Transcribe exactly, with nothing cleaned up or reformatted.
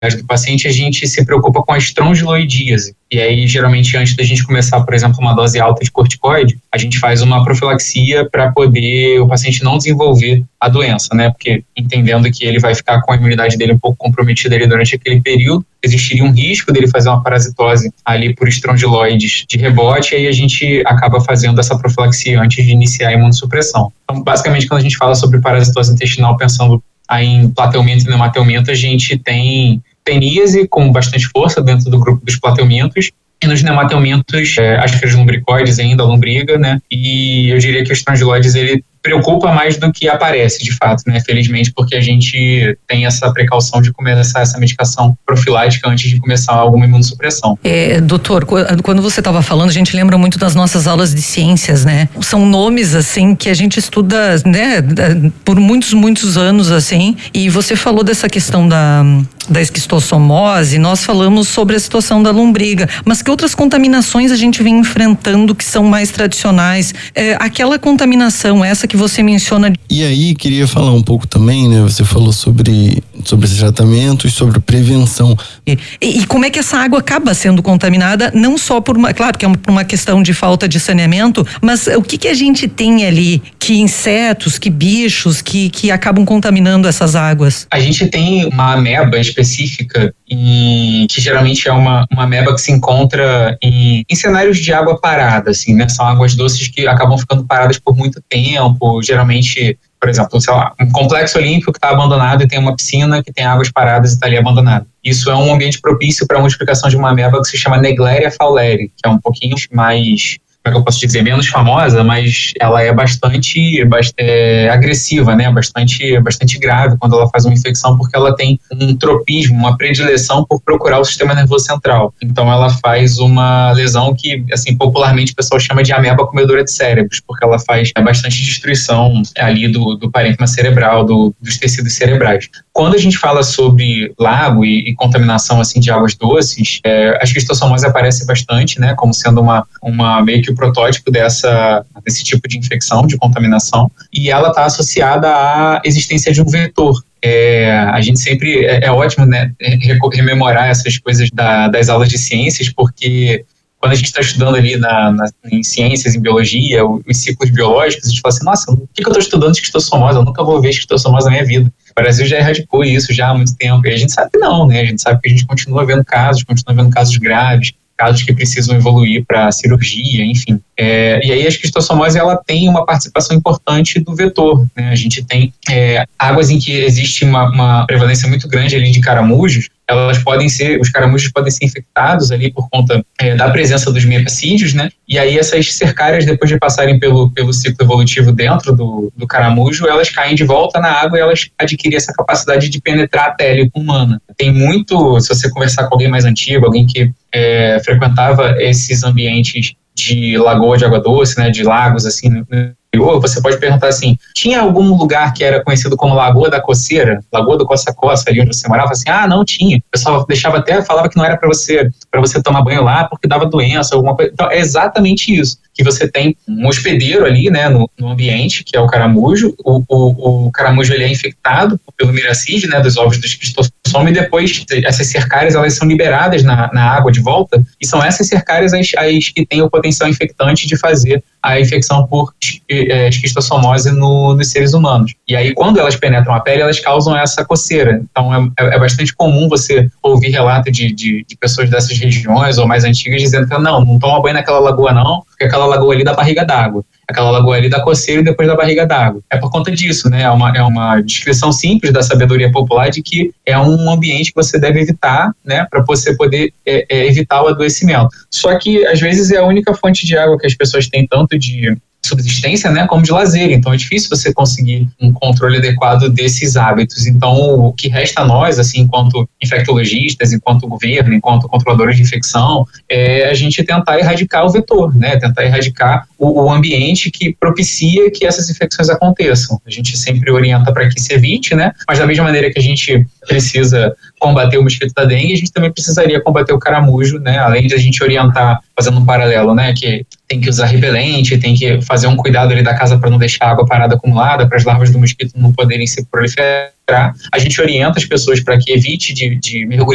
do paciente, a gente se preocupa com a estrongiloidíase. E aí, geralmente, antes da gente começar, por exemplo, uma dose alta de corticoide, a gente faz uma profilaxia para poder o paciente não desenvolver a doença, né? Porque entendendo que ele vai ficar com a imunidade dele um pouco comprometida ali durante aquele período, existiria um risco dele fazer uma parasitose ali por estrongiloides de rebote, e aí a gente acaba fazendo essa profilaxia antes de iniciar a imunossupressão. Então, basicamente, quando a gente fala sobre parasitose intestinal, pensando aí em platelminto e nematelminto, a gente tem teníase com bastante força dentro do grupo dos platelmintos, e nos nematelmintos, é, ascaris lumbricoides ainda, a lombriga, né? E eu diria que o estrongiloides, ele preocupa mais do que aparece, de fato, né? Felizmente, porque a gente tem essa precaução de começar essa medicação profilática antes de começar alguma imunossupressão. É, doutor, quando você estava falando, a gente lembra muito das nossas aulas de ciências, né? São nomes, assim, que a gente estuda, né, por muitos, muitos anos, assim, e você falou dessa questão da, da esquistossomose, nós falamos sobre a situação da lombriga, mas que outras contaminações a gente vem enfrentando que são mais tradicionais? É, aquela contaminação, essa que você menciona. E aí, queria falar um pouco também, né? Você falou sobre, sobre esse tratamento e sobre prevenção. E, e como é que essa água acaba sendo contaminada, não só por uma, claro que é uma, por uma questão de falta de saneamento, mas o que que a gente tem ali, que insetos, que bichos, que, que acabam contaminando essas águas? A gente tem uma ameba específica, em, que geralmente é uma, uma ameba que se encontra em, em cenários de água parada, assim, né? São águas doces que acabam ficando paradas por muito tempo. Geralmente, por exemplo, sei lá, um complexo olímpico que está abandonado e tem uma piscina que tem águas paradas e está ali abandonada. Isso é um ambiente propício para a multiplicação de uma ameba que se chama Naegleria fowleri, que é um pouquinho mais, como é que eu posso dizer, menos famosa, mas ela é bastante, bastante é, agressiva, né? Bastante, bastante grave quando ela faz uma infecção, porque ela tem um tropismo, uma predileção por procurar o sistema nervoso central. Então ela faz uma lesão que, assim, popularmente o pessoal chama de ameba comedora de cérebros, porque ela faz bastante destruição ali do, do parênquima cerebral, do, dos tecidos cerebrais. Quando a gente fala sobre lago e, e contaminação, assim, de águas doces, é, a esquistossomose aparece bastante, né? Como sendo uma, uma meio que o protótipo dessa, desse tipo de infecção, de contaminação, e ela está associada à existência de um vetor. É, a gente sempre, é, é ótimo, né, rememorar essas coisas da, das aulas de ciências, porque quando a gente está estudando ali na, na, em ciências, em biologia, os ciclos biológicos, a gente fala assim, nossa, por que eu estou estudando esquistossomose? Eu nunca vou ver esquistossomose na minha vida. O Brasil já erradicou isso já há muito tempo, e a gente sabe que não, né? A gente sabe que a gente continua vendo casos, continua vendo casos graves, casos que precisam evoluir para cirurgia, enfim. É, e aí a esquistossomose, ela tem uma participação importante do vetor, né? A gente tem é, águas em que existe uma, uma prevalência muito grande ali de caramujos, elas podem ser, os caramujos podem ser infectados ali por conta é, da presença dos miacídeos, né? E aí essas cercárias, depois de passarem pelo, pelo ciclo evolutivo dentro do, do caramujo, elas caem de volta na água e elas adquirem essa capacidade de penetrar a pele humana. Tem muito, se você conversar com alguém mais antigo, alguém que é, frequentava esses ambientes de lagoa de água doce, né, de lagos, assim, no interior, você pode perguntar assim, tinha algum lugar que era conhecido como Lagoa da Coceira, Lagoa do Coça-Coça, ali onde você morava? Assim, ah, não tinha. O pessoal deixava até, falava que não era para você, para você tomar banho lá, porque dava doença, alguma coisa. Então, é exatamente isso, que você tem um hospedeiro ali, né, no, no ambiente, que é o caramujo. O, o, o caramujo, ele é infectado pelo miracide, né, dos ovos do esquistossoma, e depois essas cercárias, elas são liberadas na, na água de volta, e são essas cercárias as, as que têm o potencial infectante de fazer a infecção por é, esquistossomose no, nos seres humanos. E aí, quando elas penetram a pele, elas causam essa coceira. Então, é, é bastante comum você ouvir relato de, de, de pessoas dessas regiões ou mais antigas dizendo que não, não toma banho naquela lagoa não, porque aquela lagoa ali dá barriga d'água. Aquela lagoa ali dá coceira e depois da barriga d'água. É por conta disso, né? É uma, é uma descrição simples da sabedoria popular de que é um ambiente que você deve evitar, né? Para você poder é, é, evitar o adoecimento. Só que, às vezes, é a única fonte de água que as pessoas têm, tanto de subsistência, né, como de lazer. Então é difícil você conseguir um controle adequado desses hábitos. Então o que resta a nós, assim, enquanto infectologistas, enquanto governo, enquanto controladores de infecção, é a gente tentar erradicar o vetor, né, tentar erradicar o, o ambiente que propicia que essas infecções aconteçam. A gente sempre orienta para que se evite, né, mas da mesma maneira que a gente precisa combater o mosquito da dengue, a gente também precisaria combater o caramujo, né, além de a gente orientar, fazendo um paralelo, né, que tem que usar repelente, tem que fazer um cuidado ali da casa para não deixar a água parada acumulada, para as larvas do mosquito não poderem se proliferar. A gente orienta as pessoas para que evite de, de mergulhar